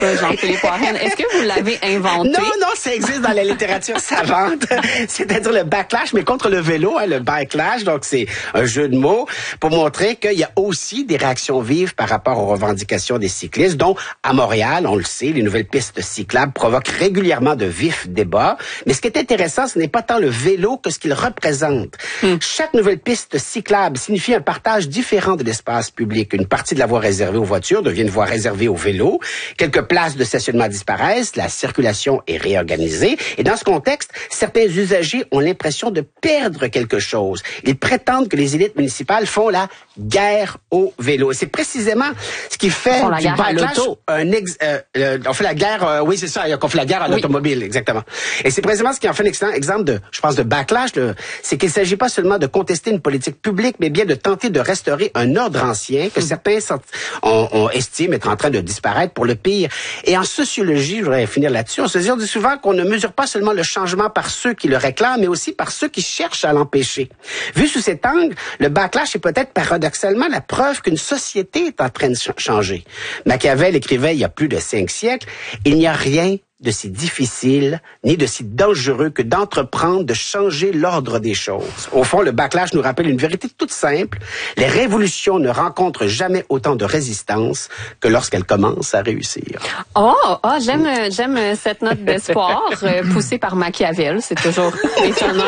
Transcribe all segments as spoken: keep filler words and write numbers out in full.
Jean-Philippe Warren. Est-ce que vous l'avez inventé? Non, non, ça existe dans la littérature savante. C'est-à-dire le backlash, mais contre le vélo, hein, le backlash. Donc, c'est un jeu de mots pour montrer qu'il y a aussi des réactions vives par rapport aux revendications des cyclistes, dont à Montréal, on le sait, les nouvelles pistes cyclables provoquent régulièrement de vifs débats. Mais ce qui est intéressant, ce n'est pas tant le vélo que ce qu'il représente. Hmm. Chaque nouvelle piste cyclable signifie un partage différent de l'espace public. Une partie de la voie réservée aux voitures devient une voie réservée aux vélos. Quelques places de stationnement disparaissent, la circulation est réorganisée. Et dans ce contexte, certains usagers ont l'impression de perdre quelque chose. Ils prétendent que les élites municipales font la guerre au vélo. Et c'est précisément ce qui fait du backlash un ex, euh, euh, on fait la guerre, euh, oui c'est ça, on fait la guerre à oui. l'automobile, exactement. Et c'est précisément ce qui en fait un excellent exemple de, je pense, de backlash, de, c'est qu'il ne s'agit pas seulement de contester une politique publique, mais bien de tenter de restaurer un ordre ancien que mmh. certains on, on estime être en train de disparaître pour le pire. Et en sociologie, je voudrais finir là-dessus, on se dit souvent qu'on ne mesure pas seulement le changement par ceux qui le réclament, mais aussi par ceux qui cherchent à l'empêcher. Vu sous cet angle, le backlash est peut-être paradoxalement la preuve qu'une société est en train de ch- changer. Machiavel écrivait il y a plus de cinq siècles, il n'y a rien de si difficile ni de si dangereux que d'entreprendre de changer l'ordre des choses. Au fond, le backlash nous rappelle une vérité toute simple. Les révolutions ne rencontrent jamais autant de résistance que lorsqu'elles commencent à réussir. Oh, oh j'aime, j'aime cette note d'espoir euh, poussée par Machiavel. C'est toujours étonnant.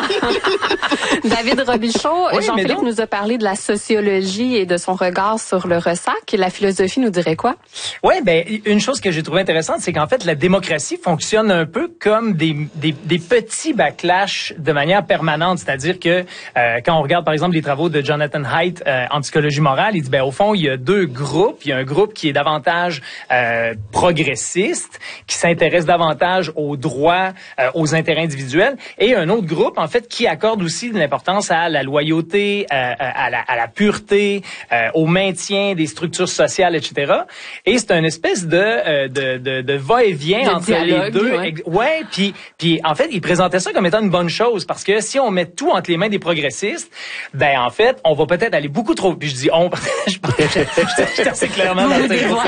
David Robichaud, oui, Jean-Philippe nous a parlé de la sociologie et de son regard sur le ressac. La philosophie nous dirait quoi? Oui, ben une chose que j'ai trouvée intéressante, c'est qu'en fait, la démocratie fonctionne un peu comme des, des, des petits backlash de manière permanente. C'est-à-dire que euh, quand on regarde, par exemple, les travaux de Jonathan Haidt euh, en psychologie morale, il dit, ben au fond, il y a deux groupes. Il y a un groupe qui est davantage euh, progressiste, qui s'intéresse davantage aux droits, euh, aux intérêts individuels, et un autre groupe, en fait, qui accorde aussi de l'importance à la loyauté, euh, à, la, à la pureté, euh, au maintien des structures sociales, et cetera. Et c'est une espèce de, euh, de, de, de va-et-vient entre les les deux, ouais. ouais, puis puis en fait, il présentait ça comme étant une bonne chose parce que si on met tout entre les mains des progressistes, ben en fait, on va peut-être aller beaucoup trop. Puis je dis on, je pense que j'étais assez clairement dans le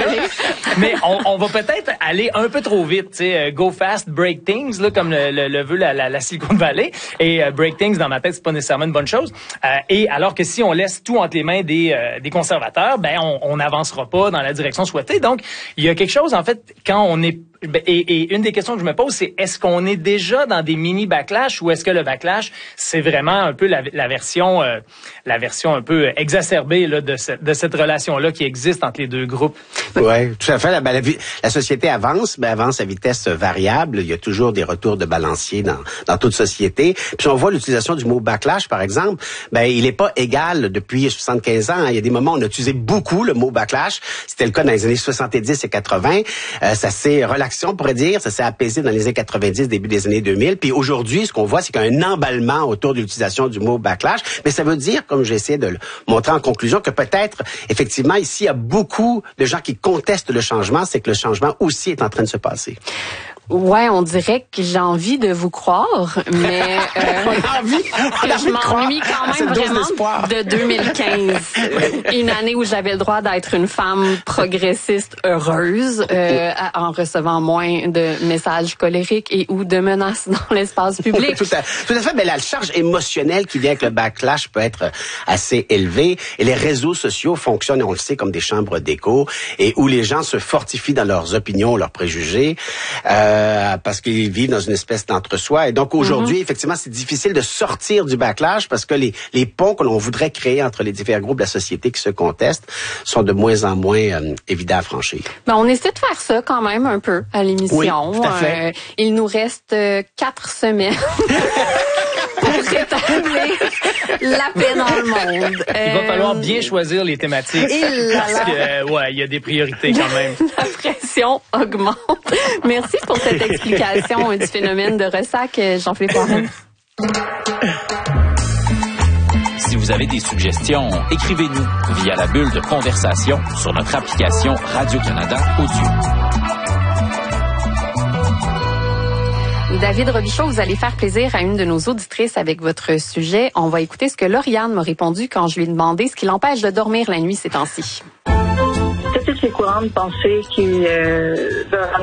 mais on, on va peut-être aller un peu trop vite, tu sais, go fast, break things, là comme le, le, le veut la, la, la Silicon Valley. Et uh, break things dans ma tête, c'est pas nécessairement une bonne chose. Euh, et alors que si on laisse tout entre les mains des euh, des conservateurs, ben on on n'avancera pas dans la direction souhaitée. Donc il y a quelque chose en fait quand on est Et, et une des questions que je me pose, c'est est-ce qu'on est déjà dans des mini backlash ou est-ce que le backlash c'est vraiment un peu la, la version, euh, la version un peu exacerbée là de, ce, de cette relation là qui existe entre les deux groupes? Oui, tout à fait. La, la, la société avance, mais avance à vitesse variable. Il y a toujours des retours de balancier dans, dans toute société. Puis on voit l'utilisation du mot backlash, par exemple. Ben il est pas égal depuis soixante-quinze ans. Il y a des moments où on a utilisé beaucoup le mot backlash. C'était le cas dans les années soixante-dix et quatre-vingts. Euh, ça s'est relaxé, on pourrait dire, ça s'est apaisé dans les années quatre-vingt-dix, début des années deux mille. Puis aujourd'hui, ce qu'on voit, c'est qu'il y a un emballement autour de l'utilisation du mot backlash. Mais ça veut dire, comme j'essaie de le montrer en conclusion, que peut-être, effectivement, ici, il y a beaucoup de gens qui contestent le changement. C'est que le changement aussi est en train de se passer. Ouais, on dirait que j'ai envie de vous croire, mais euh, on a envie, on a je m'ennuie quand même vraiment de deux mille quinze, une année où j'avais le droit d'être une femme progressiste heureuse, euh, en recevant moins de messages colériques et ou de menaces dans l'espace public. tout, à, tout à fait, mais la charge émotionnelle qui vient avec le backlash peut être assez élevée, et les réseaux sociaux fonctionnent, on le sait, comme des chambres d'écho, et où les gens se fortifient dans leurs opinions, leurs préjugés. Euh, Euh, parce qu'ils vivent dans une espèce d'entre-soi. Et donc, aujourd'hui, mm-hmm. effectivement, c'est difficile de sortir du backlash parce que les, les ponts que l'on voudrait créer entre les différents groupes de la société qui se contestent sont de moins en moins euh, évidents à franchir. Ben, on essaie de faire ça quand même un peu à l'émission. Oui, tout à fait. Euh, il nous reste euh, quatre semaines. Pour rétablir la paix dans le monde. Il va falloir bien choisir les thématiques. Parce que, euh, ouais, il y a des priorités quand même. La pression augmente. Merci pour cette explication du phénomène de ressac, Jean-Philippe Warren. Si vous avez des suggestions, écrivez-nous via la bulle de conversation sur notre application Radio-Canada Audio. David Robichaud, vous allez faire plaisir à une de nos auditrices avec votre sujet. On va écouter ce que Lauriane m'a répondu quand je lui ai demandé ce qui l'empêche de dormir la nuit ces temps-ci. C'est courant de penser qu'il euh,